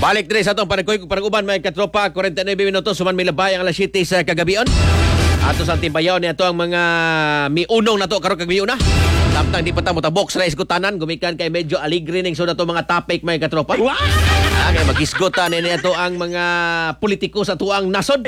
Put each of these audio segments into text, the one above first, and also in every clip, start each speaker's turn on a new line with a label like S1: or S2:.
S1: Balik din sa itong panag-uban may katropa, 49 minutos, suman may labay ang alas 7 sa kagabion. Ato sa timbayaw niya ito ang mga miunong na to karon kagabion na. Samtang di pa ta box na iskutanan, gumikan kay medyo aligre ning so na to mga topic may katropa. Kay magisgutan niya ito ang mga politiko sa tuang nasod.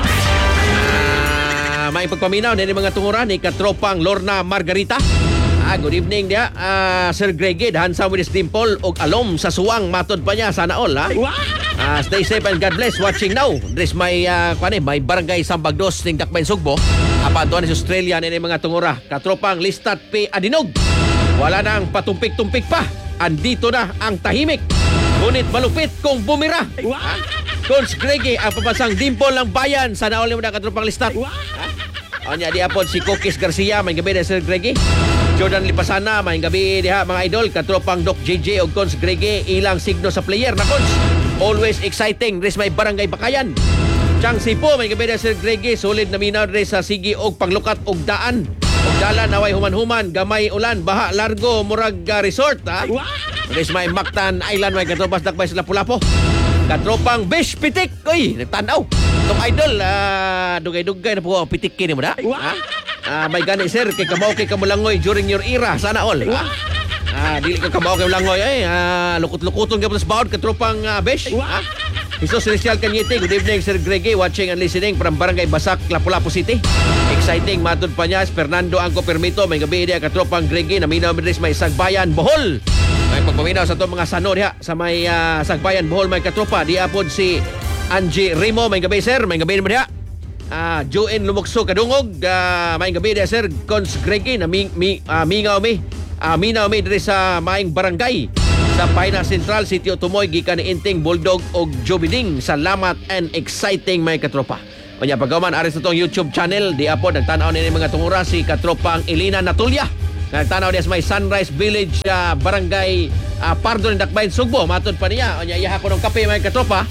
S1: May pagpaminaw niya mga tunguran ni katropang Lorna Margarita. Good evening dia, Sir Greggy, handsome with his dimple og alom sa suwang matod pa niya sana all ha. Stay safe and God bless watching now. This may may barangay Sambagdos ning Dakbayn Sugbo. Apantuan sa Australia ni mga tungura. Katropang Listat P. Adinog. Wala nang patumpik-tumpik pa. Andito na ang tahimik. Ngunit malupit kung bumira. Coach Greggy, ang papasang dimple ng bayan. Sana all mo na katropang Listat. Anya di apod si Kokis Garcia, may gabi na Sir Greggy. Jordan Lipasana, may gabi diha mga idol. Katropang Doc JJ o Coach Greggy, ilang signo sa player na Coach. Always exciting, res may barangay Bakayan. Chang Sipo, may gabi na Sir Greggy. Solid na minaw res sa sige og panglukat og daan. Og dalan, naway human-human, gamay ulan, baha, largo, murag resort. Res may Mactan Island, may katropas dakbay sa Lapu-Lapu. Katropang Bish Pitik, uy, nagtanaw. Itong idol, dugay-dugay na po pitikin mo na. May gani sir, kay kamaw kay kamulangoy during your era, sana all. Dili ka kamaw kay kamulangoy, lukot-lukoton ka po sa bawod, katropang Bish. Jesus Celestial Cañete, good evening Sir Greggy, watching and listening from Barangay Basak, Lapu-Lapu City. Exciting, matod pa niya, Fernando Angco Permito, may gabi diya katropang Greggy, naminaw midris may Sagbayan, Bohol. May pagpaminaw sa itong mga sanod diha, sa may Sagbayan, Bohol, may katropa, di apod si Angie Rimo, may gabi sir, may gabi naman diha. Joen Lumokso Kadungog, may gabi diha sir, Cons Greggy, na minaw mi diri sa maing barangay sa Paina Central, Sitio Tumoy, gikan ni Inting, Bulldog og Jobiding. Salamat and exciting may katropa. Kanya pagaman aris sa itong YouTube channel, di apod nagtanaw ni mga tungura si katropang Elena Natulya. Nagtanaw niya sa may Sunrise Village, barangay Pardo ng Dakbayn Sugbo. Matod pa niya, kanya iyaha ko ng kape may katropa.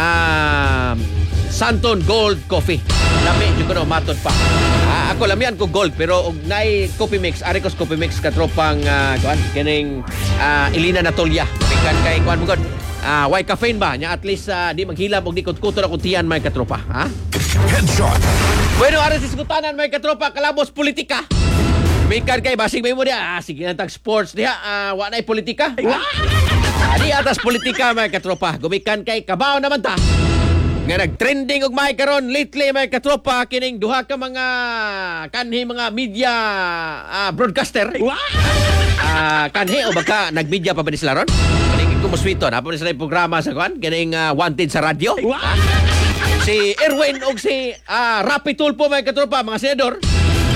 S1: Santon Gold Coffee. Lami, yung ko matod pa. Ako lamian ko gold, pero nay coffee mix, arikos coffee mix katropang kining Elena Natulya. Pikan kay kuan mo god. Why caffeine ba? Nya at least di maghilab og di kutkuto na kuntian may katropa, ha? Headshot. Bueno, aras iskutanan may katropa, kalabos politika. Pikan kay basig may mo dia. Sige na tag sports diha. Wa nay politika. Di atas politika may katropa. Gumikan kay kabaw naman ta. Nga nag-trending og may karon lately may katropa kining duha ka mga kanhi mga media broadcaster. Kanhi o baka nag-media pa ba ni sila ron? Kining kumuswito na pa ni sila yung programa sa kuan kining wanted sa radyo. Si Erwin og si Rapi Tulfo may katropa, mga senador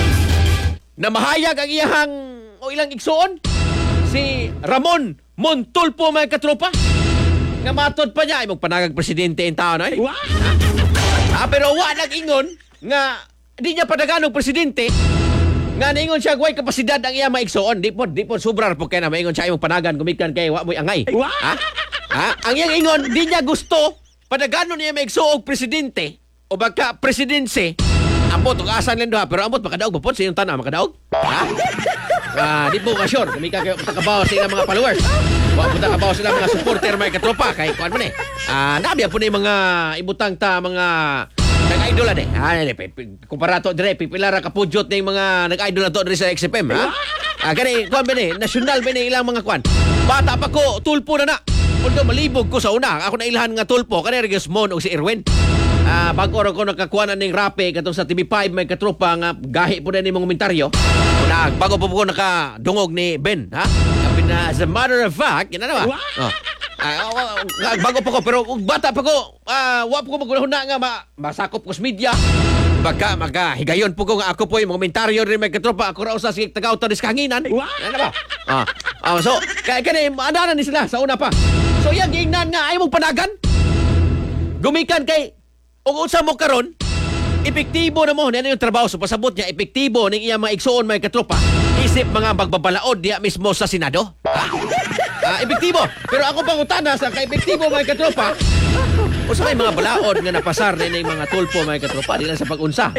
S1: na mahayag ang iyahang o ilang igsuon. Si Ramon Montulfo may katropa nga matod pa niya ay magpanagag presidente in taon ay. Pero wa nag-ingon nga di niya padaganong presidente nga naingon siya way kapasidad ang iya maigsoon. Di po sobrar po kay na maingon siya ay magpanagan gumikan kay wa mo'y angay. Ang iyang ingon di niya gusto padaganon niya maigsoog presidente o baka presidency. Ambot og asan lang duha pero ambot makadaog po sa iyong tanan makadaog. Di po ka sure kumika kayo takabaw sa ilang mga followers. Wa punta ka ba sila mga supporter may katropa kay kuan man nabiya po ni mga ibutang ta mga nag-idol ade. Kumparato dire pipilara ka pudyot ning mga nag-idol na to dire sa XFM ha. Kani kuan ba ni national ba ni ilang mga kuan. Bata pa ko tulpo na. Although malibog ko sa una, ako na ilahan nga tulpo kani Regismon og si Erwin. Bago ro ko nakakuan ning rape katong sa TV5 may katropa nga gahi po na ni mga komentaryo. Bago po ko nakadungog ni Ben ha. As a matter of fact, yun na ba? Bago pa ko, pero bata pa ko, wa po ko magulahon na nga masakop ko sa media. Baka higayon po ko nga ako po yung komentaryo rin may katropa. Ako raw sa sige tagaw-taw sa kanginan. Yan na ba? So, kaya maananan ni sila sa una pa. So, yan, giingnan nga, ayaw mong panagan. Gumikan kay, unsa mo karon epektibo na mo, yan yung trabaho. So, pasabot niya, epektibo ng iyang mga igsuon may katropa. Isip mga magbabalaod diya mismo sa Senado. Epektibo. Pero ako pang utana sa ka-epektibo mga katropa. O sa may mga balaod nga napasar na yung mga tulpo mga katropa. Di lang sa pag-unsa.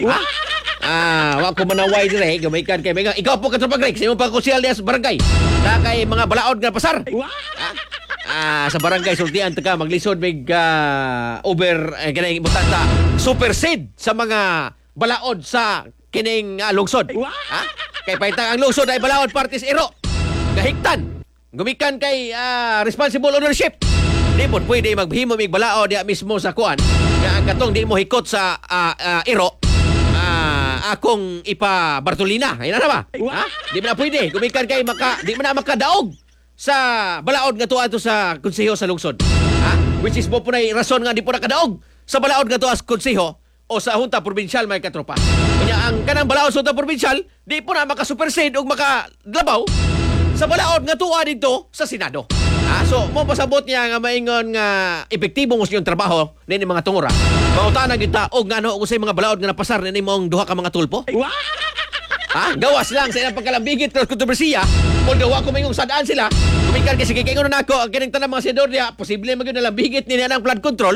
S1: Wa ko manaway dire, gamikan kay mga ikaw po katropa Greg, sa imong pagkusyal diya sa barangay. Na kay mga balaod nga pasar. sa barangay sultian ka maglisod mig over kining butanta supersede sa mga balaod sa kining lungsod. Ha? Kay paitang ang lungsod ay balaod parties iro. Kahigtan. Gumikan kay responsible ownership. Di mo pwede maghimo mig balaod diya mismo sa kuan. Nga ang katong di mo hikot sa iro. Akong ipa Bartolina. Ayun na ba? Ha? Di mo na pwede. Gumikan kay di mo na makadaog sa balaod nga to ato sa konseho sa lungsod. Ha? Which is mo po na rason nga di po nakadaog sa balaod nga to as konseho o sa hunta probinsyal may katropa. Kanya ang kanang balaod sa hunta probinsyal, di po na makasupersede o makalabaw sa balaod nga tuwa dito sa Senado. So, mo pasabot niya nga maingon nga epektibo mo sa iyong trabaho nini mga tungura. Pangutana kita og nga no kung sa mga balaod nga napasar nini mong duha ka mga tulpo. Gawas lang sa ilang pagkalambigit pero kontrobersiya. Kung gawa ko mayong sadaan sila, kumikan kasi kikingon na ako ang kining tanang mga senador niya, posible maging nalambigit nila ng flood control.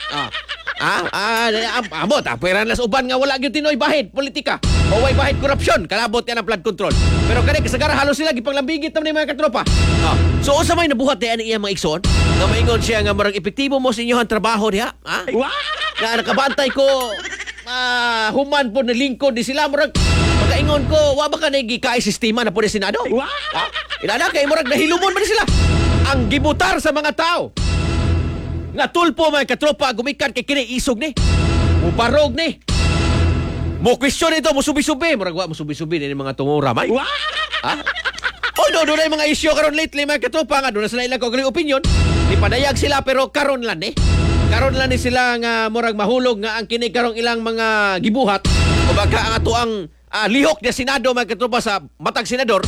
S1: Amot, pweran las uban nga wala gyud tinoy bahid politika. O way bahid korupsyon, kalabot yan ang flood control. Pero kani kasagara halos sila gipanglambigit tam ni mga katropa. So unsa may nabuhat diyan iya mga igsoon? Nga maingon siya nga marang epektibo mo sa inyohang trabaho diha. Nga nakabantay ko human po na lingkod di sila murag pagkaingon ko wa ba ka nagikaay sistema na po ni Senado? Inana kay murag nahilumon man sila. Ang gibutar sa mga tao nga tulpo mga katropa gumikan kay kini isog ni mubarog ni mo question ito mo subi-subi murag wa mo subi-subi ni mga tungura man doon na yung mga issue karon lately mga katropa nga doon na sila ilang kagaling opinion di padayag sila pero karon lang ni sila nga murag mahulog nga ang kini karong ilang mga gibuhat o baka ang ato ang lihok niya Senado mga katropa sa matag senador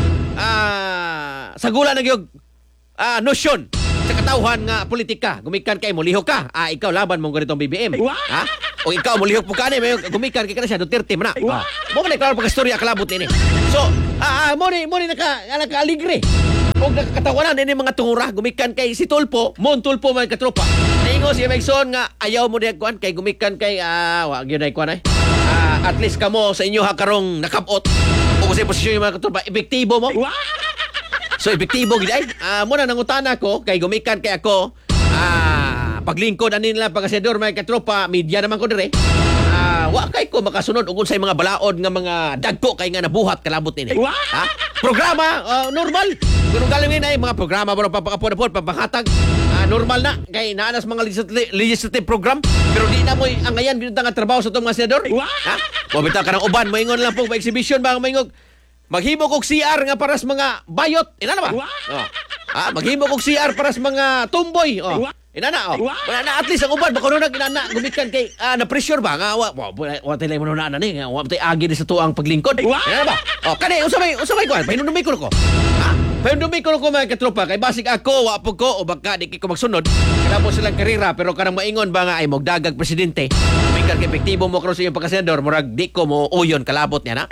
S1: sagula na gyud nosyon sa katawhan nga politika. Gumikan kay mo lihok ka. Ikaw laban mong ganitong BBM. O ikaw mo lihok po ka may gumikan kay kana siya Duterte man na. Mo man klaro pagkastorya kalabot ni. So, mo ni naka-aligre. Og nakakatawanan ni mga tungura gumikan kay si Tulpo, mon Tulpo man katropa. Naingo si Megson nga ayaw mo diha kuan kay gumikan kay wa gyud ay kuan ay. At least kamo sa inyo ha karong nakabot. O sa posisyon yung mga katropa, epektibo mo. So, epektibo gid ay. Muna nangutana ko kay gumikan kay ako. Paglingkod ani nila pagkasenador may katropa, media naman ko dire. Wa kay ko makasunod ug unsay mga balaod nga mga dagko kay nga nabuhat kalabot ni. Programa normal. Kung galing ay mga programa baro papakapod papahatag. Normal na kay naanas mga legislative program pero di na mo ang ayan binutang nga trabaho sa tong mga senador. Mo bitaw kanang uban moingon lang po pa exhibition ba maingog. Maghimo kog CR nga para sa mga bayot. Ina na ba? Maghimo kog CR para sa mga tumboy. Ina na. Wala na at least ang uban baka nung ginana gumikan kay na pressure ba nga wa tay mo na ni nga wa tay agi sa tuang paglingkod. Ina na ba? Kani usabay ko. Pahinumdumi ko ko. Pahinumdumi ko mga katropa kay basig ako wa pug ko o baka di ko magsunod. Kanamo silang karera pero kanang maingon ba nga ay mogdagag presidente. Gumikan kay epektibo mo karon sa iyong pagkasenador murag di ko mo uyon kalabot niya na.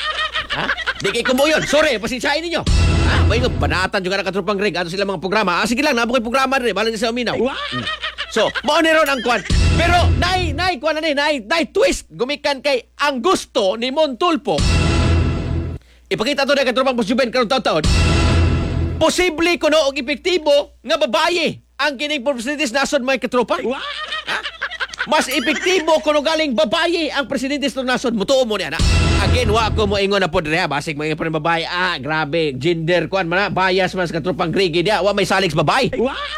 S1: Di kay kumuyon. Sorry, pasensyahin ninyo. May banatan yung katropang Greg. Ato sila mga programa. Sige lang, nabukay programa rin. Balang sa uminaw. So, mauni ron ang kwan. Pero, nay twist. Gumikan kay ang gusto ni Montulpo. Ipakita to na katropang Busjuben karong taon-taon. Posible kuno og epektibo nga babaye ang kining presidente nasod may katropa. Mas epektibo kuno galing babaye ang presidente sa nasod. Mutuo mo niya na. Again, wa ko mo ingon na po dre basig mo ingon pa babae. Grabe, gender kuan man bias mas katropang Gregi dia. Wa may salig sa babae.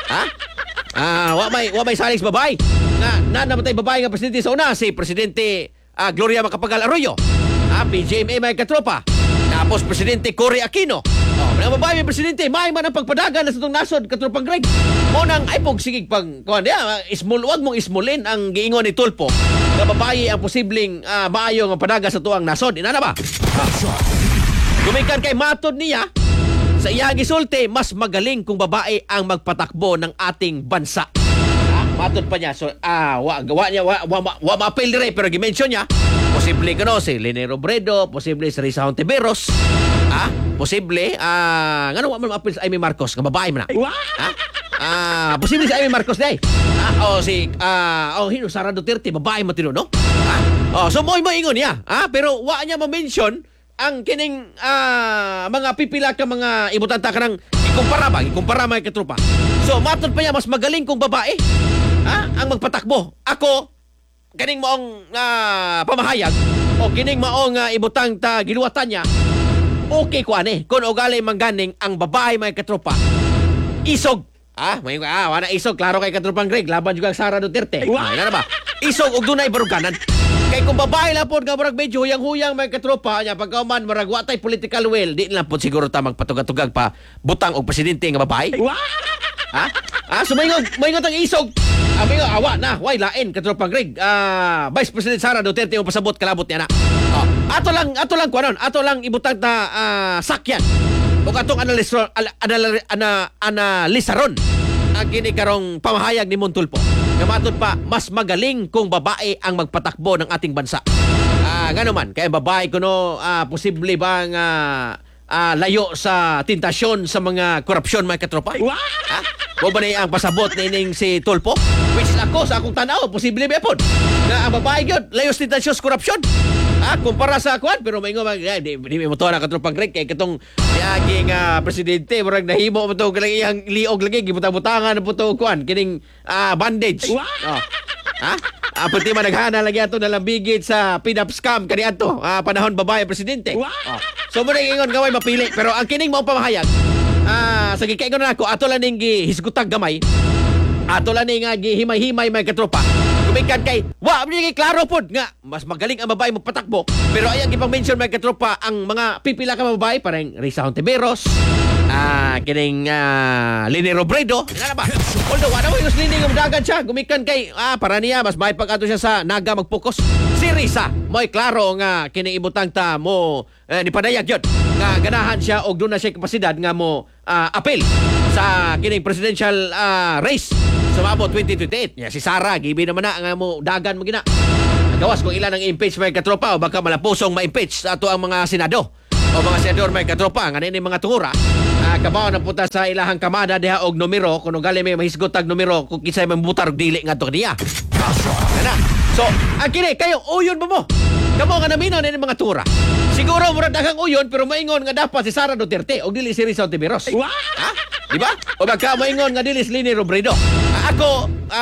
S1: Wa may salig sa babae. Na namatay babae nga presidente sa una si presidente Gloria Macapagal Arroyo. PGMA may katropa. Tapos presidente Cory Aquino. Mga babae may presidente, may man ang pagpadagan na sa itong nasod, katropang Greg. Munang ay pog sigig pag, wag mong ismulin ang giingon ni Tulpo na babae ang posibleng maayo nga padaga sa tuang nasod. Ina na ba? Gumikan kay matod niya, sa iyang gisulti, mas magaling kung babae ang magpatakbo ng ating bansa. Matod pa niya. So, wa ma-appeal dire, pero gimension niya, posible si Lene Robredo, posible si Risa Hontiveros, posible, nga wa man ma-appeal sa Amy Marcos, nga babae man na. Posible si Amy Marcos day. Sara Duterte, babae matino, no? So mo ingon niya, pero wa niya ma-mention ang kining mga pipila ka mga ibutanta ka ng ikumpara mga katropa. So matod pa niya mas magaling kung babae ang magpatakbo. Ako kining maong pamahayag o kining maong ibutang ta giluwatan niya. Okay ko ani kun ugali mangganing ang babae mga katropa. Isog. Wala isog klaro kay katropang Greg laban juga Sara Duterte. Ano ba? Isog og dunay baruganan. Kay kung babae lang po nga murag medyo huyang-huyang may katropa niya pagkauman murag wa tay political will di lang po siguro ta magpatugag-tugag pa butang og presidente nga babae. So maingog ang isog. Amigo awa na way lain katropang Greg. Vice President Sara Duterte ang pasabot kalabot niya na. Ato lang kuanon, ato lang ibutang ta sakyan. O atong analisaron ang kini karong pamahayag ni Montulpo. Gamatod pa, mas magaling kung babae ang magpatakbo ng ating bansa. Ngano man, kaya babae kuno posible bang layo sa tentasyon sa mga korupsyon mga katropa? Mo ba na ang pasabot ni ining si Tulpo? Which is ako sa akong tanaw, posible ba po? Na ang babae yun, layo sa tentasyon sa korupsyon? Kumpara sa akuan, pero may di mo to na katropang Greg, kaya katong aking presidente, marang nahimo mo to, kalang iyang liog lagi, gibutang-butangan na po to, kuan, kining bandage. Pati man naghana lagi ato na lambigit sa pinap scam kani ato panahon babae presidente. So mo ingon gaway mapili, pero ang kining mao pamahayag, sa gikaingon na ako, ato lang ning gihisgutag gamay, ato lang ning gihimay-himay may katropa. Kumikan kay, hindi klaro po nga, mas magaling ang babae magpatakbo. Pero ayang ipang-mention may katropa, ang mga pipila ka babae, parang Risa Hontiveros, kining Lini Robredo, nga ba? Although, ano mo yung Lini ng dagan siya, gumikan kay, para niya, mas may pag-ato siya sa naga magpokus. Si Risa, mo'y klaro nga, kiniibutang ta mo, ni Panayag yun, nga ganahan siya, o doon na siya kapasidad nga mo, apel sa kining presidential race sa Mabo 2028. Si Sara, gibi naman na nga mo dagan mo gina. Gawas kung ilan ang impeach may katropa o baka malapusong ma-impeach sa ato ang mga senado o mga senador may katropa nga nini mga tungura. Kabaw na punta sa ilahang kamada diha og numero kung gali may mahisgot tag numero kung kisay mabutar og dili ngadto niya. So, ang kini kayo uyon mo. Kamo nga naminaw nini mga tungura. Siguro murag daghang uyon pero maingon nga dapat si Sara Duterte o dili si Risa Hontiveros. Di ba? O baka maingon nga dili si Lini Robredo. Ako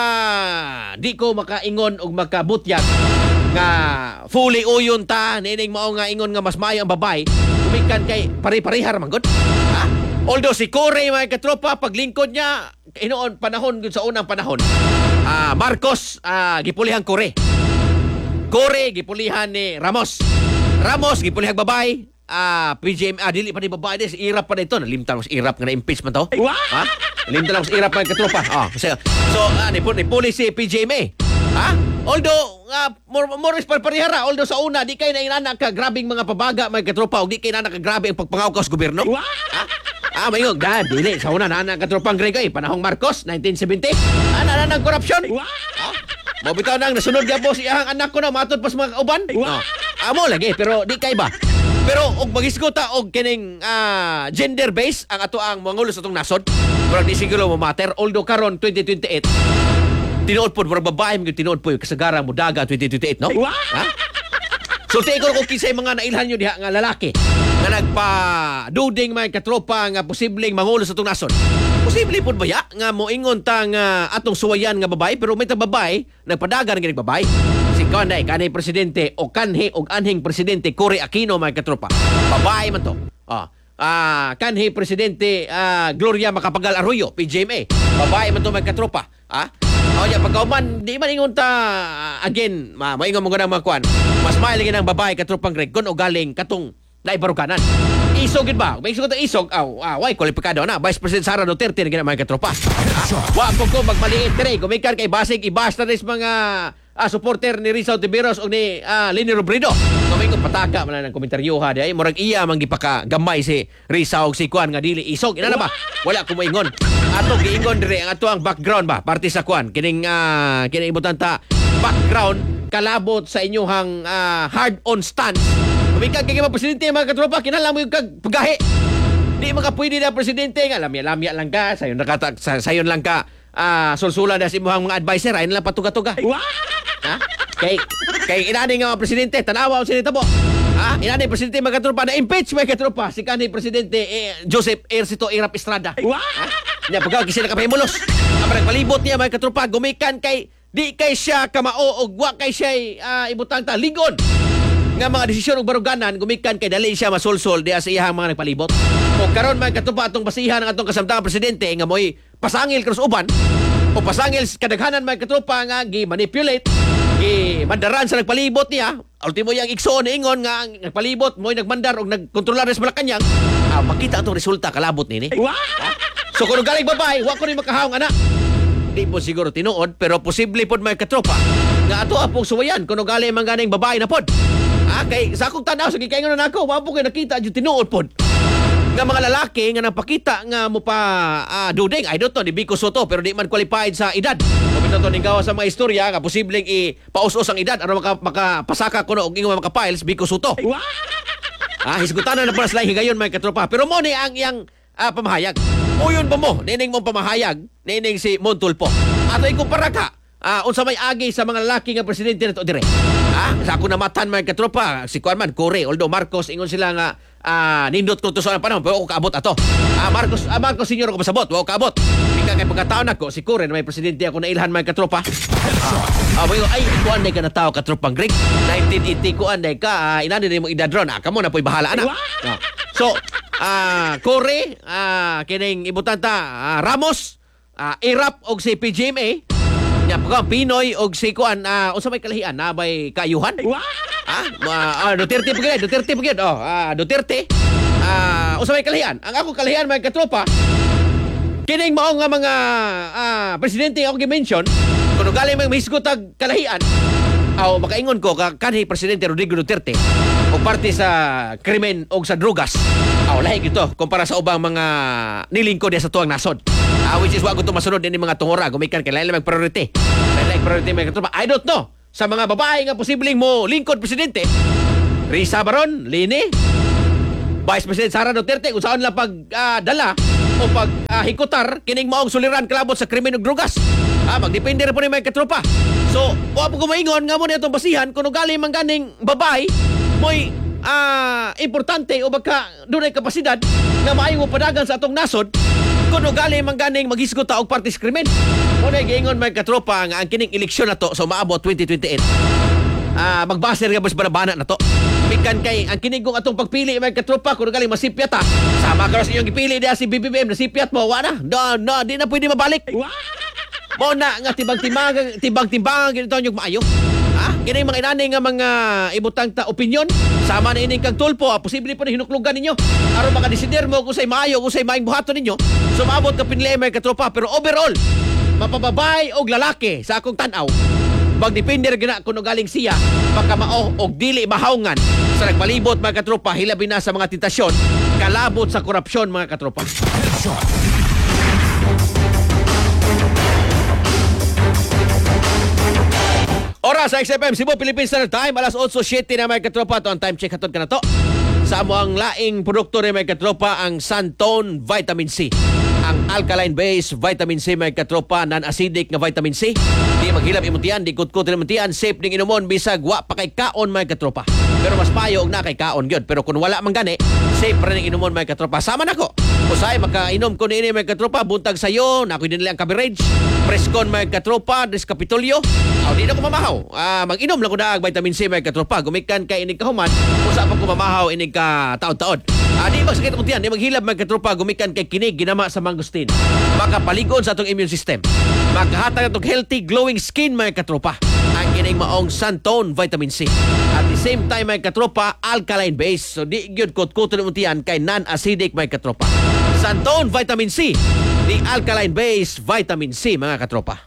S1: di ko makaingon og makabutyag nga fully uyon ta nining mao nga ingon nga mas maayo ang babay kumikan kay pari-parihar man gud. Although si Cory mga katropa paglingkod niya inoon panahon gud sa unang panahon. Marcos gipulihan Cory gipulihan ni Ramos gipulihang babae. PJM, dili pa ni babae des, irap pa dito. Nalimtan ko sa irap nga na-impeachment to. Nalimtan lang ko sa irap mga katropa. So, nipuli si PJM. Although, more is parihara. Although sa una, di kayo na inanak ka grabing mga pabaga mga katropa o di kayo inanak ka grabe ang pagpangaw sa gobyerno. Mayong, dili. Sa una, naanak katropang Grego panahong Marcos, 1970. Naanak ng korupsyon. Mabitaw nang nasunod niya po si iyang anak ko na matod pa sa mga kauban. Amo lagi, pero di kay ba? Pero og magisgota og kining gender based ang ato ang mangulo sa atong nasod. Pero di siguro mo matter. Although karon 2028 tinuod po murag babae mo tinuod po yung kasagaran mo daga 2028 no? So tingko ko kisay mga nailhan nyo diha nga lalaki nga nagpa-duding may katropa nga posibleng mangulo sa atong nasod. Posible po ba ya nga moingon ta nga atong suwayan nga babae pero may ta babae nagpadagan nga babae. Si kanay presidente o kanhi og anhing presidente Cory Aquino may katropa. Babae man to. Kanhi presidente Gloria Macapagal Arroyo PJMA. Babae man to may katropa. Pagkauman di man ingon ta again maingon mo ganang mga kuan. Mas mail lagi ng babae katropang Greg kun og galing katong naibaruganan. Isog gid ba? May isog ta isog. Why kwalipikado na Vice President Sara Duterte na mga katropa. Wa ko magmaliit dire gumikan kay basig ibasta ris mga supporter ni Risa Hontiveros o ni Lini Robredo. Kamay ko pataka man ang komentaryo ha di murag iya man gipaka gamay si Risa og si Kuan nga dili isog ina na ba? Wala ko moingon. Ato giingon dire ang ato ang background ba parte sa Kuan kining ibutan ta background kalabot sa inyong hard-on stance. Kumikag kay mga presidente mga katropa, kinahanglan mo yung pagahi. Di makapwede na presidente nga lamya lang ka, sayon lang ka sulsula na si imuhang mga advisor, ayun lang patuga-tuga. Kay inani nga mga presidente, tanawa ang sinitabo. Inanay presidente mga katropa na impeach mga katropa si kanhi presidente Joseph Ercito Irap Estrada. Nya pagka kisi nakapahimulos. Ang nagpalibot niya mga katropa gumikan kay di kay siya kamao og wa kay siya ibutang ta ligon. Nga mga desisyon ug baruganan gumikan kay dali siya masulsol diha sa iyang mga nagpalibot. O karon mga katropa atong basihan ng atong kasamtangang presidente nga moy pasangil krus uban o pasangil kadaghanan mga katropa nga gi-manipulate mandaran sa nagpalibot niya. Ultimo yang igsoon ingon nga ang nagpalibot mo'y nagmandar og nagkontrolar sa Malacañang. Makita atong resulta kalabot nini. So kung galing babae, wa ko ni makahawang ana. Di mo siguro tinuod pero posible pod may katropa nga ato apong suwayan kung galing man ganing babae na pod. Kay sa akong tanaw sa gikaingon na nako, wa po kay nakita jud tinuod pod. Nga mga lalaki nga nagpakita nga mo pa duding I don't know di Vico Soto pero di man qualified sa edad. Kumita to ning gawa sa mga istorya nga posibleng ipausos ang edad aron makapasaka kuno og ingon maka-files Vico Soto. Hisgutanan na para sa higayon mga katropa. Pero mo ni ang iyang pamahayag. Uyon ba mo? Nining mong pamahayag, nining si Montulpo. Ato ikumpara ka. Unsa may agi sa mga lalaki nga presidente nato dire. Sa ako namatan mga katropa, si Kuan Core, although Marcos ingon sila nga nindot ko to sa panahon pero ako kaabot ato. Marcos senior ko pasabot, wa ko kaabot. Bika kay pagkataon ako si Core na may presidente ako nailhan mga katropa. Ay kuan day ka na tao katropang Greek. 1980 kuan day ka inani mo idadron. Kamo na poy bahala ana. So Core kining ibutanta Ramos, Irap og si PGMA. Nya pagka Pinoy og si kuan unsa may kalahian na bay kaayuhan? Duterte pagid. Duterte. Unsa may kalahian? Ang ako kalahian may katropa. Kining mao nga mga presidente ako gi-mention, kuno galing may hisgotag kalahian. Makaingon ko kanhi presidente Rodrigo Duterte o parte sa krimen o sa drugas. Lahi gito kumpara sa ubang mga nilingkod sa tuwang nasod. Which is wag ko masunod din mga tungora gumikan kay lain mag-priority. Lain priority may katropa. I don't know. Sa mga babae nga posibleng mo lingkod presidente, Risa Baron, Lini, Vice President Sara Duterte, kung saan lang pagdala o paghikutar, kining maong suliran kalabot sa krimen ug drugas. Magdepende rin po ni may katropa. So, wa po kumaingon nga mo na itong basihan kung galing man ganing babae, mo'y importante o baka doon ay kapasidad nga maayong upadagan sa atong nasod kung galing man ganing maghisgot og partis krimen. Muna giingon may katropa nga ang kining eleksyon na to so maabot 2028. Magbaser nga bas banabana na to. Mikan kay ang kinigong atong pagpili may katropa kung galing masipyat sama ka sa inyong ipili diya si BBM nasipyat mo wa na. No, di na pwede mabalik. Mo na nga tibang-timbang ginito yung maayo. Kini mga inani nga mga ibutang ta opinyon sama na ining kag tulpo posible pa na hinuklugan ninyo aron makadesider mo kung say maayo kung say maayong buhaton ninyo sumabot ka pinili may katropa pero overall mapababay og lalaki sa akong tan-aw magdepende gina kuno galing siya pagkamao og dili mahawngan sa nagpalibot mga katropa hilabi na sa mga tentasyon kalabot sa korupsyon mga katropa. Oras sa XFM Cebu Philippine Standard Time alas 8:07 na may katropa to ang time check hatod ka na to. Sa amo ang laing produkto ni may katropa ang Santone Vitamin C. Ang alkaline-based vitamin C may katropa non-acidic nga vitamin C. Di maghilap imutian, di kutkut imutian, safe ning inumon bisag wa pa kay kaon may katropa. Pero mas payo og na kay kaon gyud. Pero kung wala man gani, safe pa rin inumon may katropa. Sama nako. Usay makainom ko ni may katropa buntag sayo, na ako din lang coverage. Preskon may katropa, Descapitolio. Di na ko mamahaw. Mag-inom lang ko na vitamin C may katropa. Gumikan kay inig kahuman, usa pa ko mamahaw inig ka taon-taon. Di magsakit ko tiyan, di maghilab may katropa gumikan kay kinig ginama sa mangustin. Makapaligon sa atong immune system. Makahatag atong healthy glowing skin may katropa. Ang kining maong Santone Vitamin C. At the same time may katropa alkaline base. So di gyud kut-kuton mo tiyan kay non-acidic may katropa. Santone Vitamin C, the alkaline base vitamin C mga katropa.